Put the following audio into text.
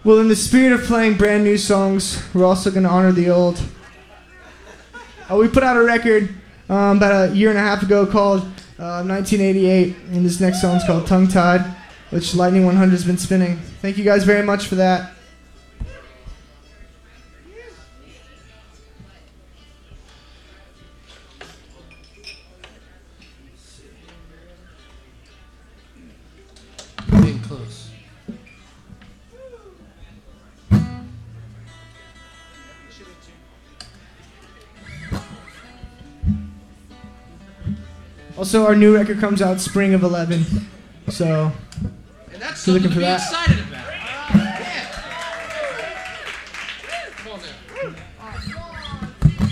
Well, in the spirit of playing brand new songs, we're also going to honor the old. We put out a record about a year and a half ago called 1988, and this next song's called Tongue Tied, which Lightning 100 has been spinning. Thank you guys very much for that. Getting close. Also, our new record comes out spring of 11, so And that's you're something looking to for be that. excited